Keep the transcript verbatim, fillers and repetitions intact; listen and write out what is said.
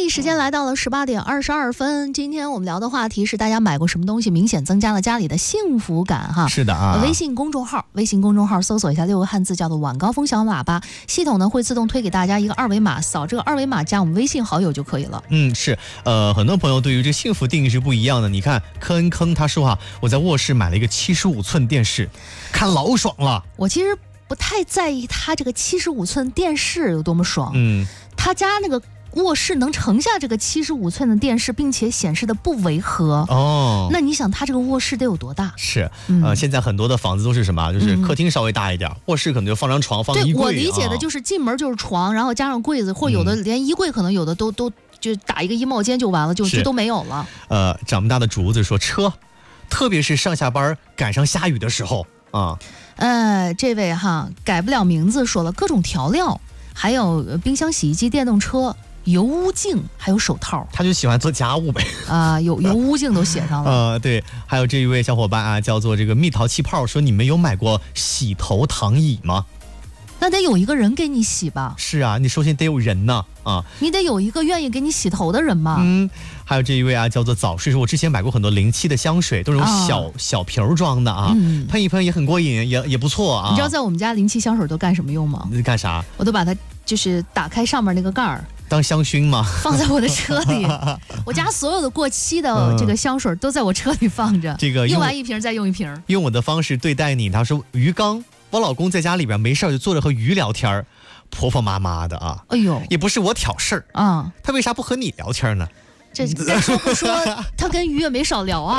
哎，时间来到了十八点二十二分。今天我们聊的话题是大家买过什么东西明显增加了家里的幸福感哈。 是的啊。 微信公众号，微信公众号搜索一下六个汉字叫做晚高峰小喇叭，系统呢会自动推给大家一个二维码，扫这个二维码加我们微信好友就可以了。 嗯，是，呃，很多朋友对于这幸福定义是不一样的。你看坑恩坑他说啊，我在卧室买了一个七十五寸电视，看老爽了。 我其实不太在意他这个七十五寸电视有多么爽， 嗯， 他家那个卧室能盛下这个七十五寸的电视，并且显示的不违和哦。 那你想他这个卧室得有多大？ 是，呃，嗯、现在很多的房子都是什么？就是客厅稍微大一点，嗯、卧室可能就放张床，放衣柜。 对，我理解的就是进门就是床，然后加上柜子，或有的连衣柜可能有的都、嗯、都就打一个衣帽间就完了，就就都没有了。 呃，长不大的竹子说车，特别是上下班赶上下雨的时候啊。 呃，这位哈改不了名字说了，各种调料，还有冰箱、洗衣机、电动车。油污镜还有手套， 他就喜欢做家务呗啊，有油污镜都写上了。 呃，对，还有这一位小伙伴啊，叫做这个蜜桃气泡，说你们有买过洗头躺椅吗？ 那得有一个人给你洗吧？ 是啊，你首先得有人呢啊， 你得有一个愿意给你洗头的人嘛。 嗯，还有这一位啊，叫做早睡，说我之前买过很多零七的香水，都是那种小、啊、小瓶装的啊，嗯、喷一喷也很过瘾，也也不错啊。 你知道在我们家零七香水都干什么用吗？ 干啥？ 我都把它就是打开上面那个盖儿。 当香薰吗？ 放在我的车里，我家所有的过期的这个香水都在我车里放着， 这个用完一瓶再用一瓶。 用我的方式对待你，他说鱼缸，我老公在家里边没事就坐着和鱼聊天，婆婆妈妈的啊， 哎呦， 也不是我挑事儿啊，他为啥不和你聊天呢？ 这该说不说，他跟鱼也没少聊啊。